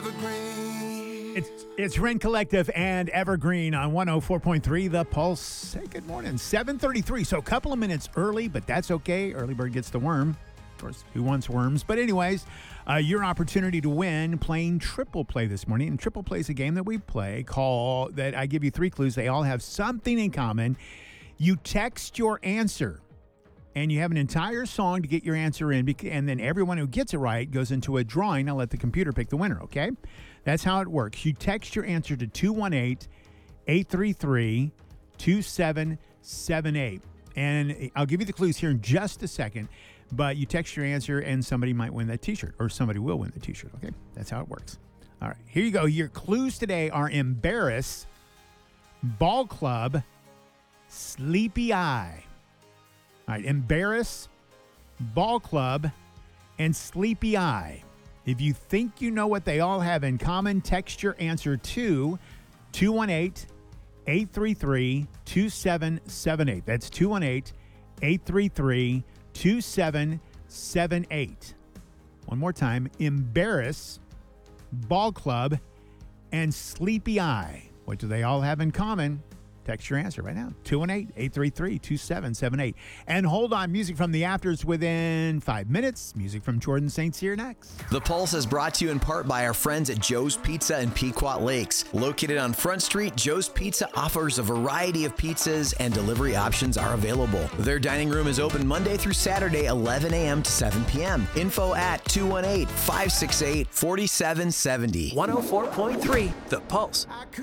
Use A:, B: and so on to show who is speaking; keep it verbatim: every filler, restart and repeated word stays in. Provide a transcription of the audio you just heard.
A: Evergreen.
B: It's it's Rent Collective and Evergreen on one oh four point three The Pulse. Hey, good morning. seven thirty-three, so a couple of minutes early, but that's okay. Early bird gets the worm. Of course, who wants worms? But anyways, uh, your opportunity to win playing Triple Play this morning. And Triple Play is a game that we play call that I give you three clues. They all have something in common. You text your answer, and you have an entire song to get your answer in, and then everyone who gets it right goes into a drawing. I'll let the computer pick the winner, okay? That's how it works. You text your answer to two one eight, eight three three, two seven seven eight. And I'll give you the clues here in just a second, but you text your answer, and somebody might win that T-shirt, or somebody will win the T-shirt, okay? That's how it works. All right, here you go. Your clues today are Embarrass, Ball Club, Sleepy Eye. All right, Embarrass, Ball Club, and Sleepy Eye. If you think you know what they all have in common, text your answer to two one eight, eight three three, two seven seven eight. That's two one eight, eight three three, two seven seven eight. One more time, Embarrass, Ball Club, and Sleepy Eye. What do they all have in common? Text your answer right now, two one eight, eight three three, two seven seven eight. And hold on, music from the afters within five minutes. Music from Jordan Saints here next.
C: The Pulse is brought to you in part by our friends at Joe's Pizza in Pequot Lakes. Located on Front Street, Joe's Pizza offers a variety of pizzas and delivery options are available. Their dining room is open Monday through Saturday, eleven a.m. to seven p.m. Info at two one eight, five six eight, four seven seven zero.
D: one oh four point three The Pulse.
A: I could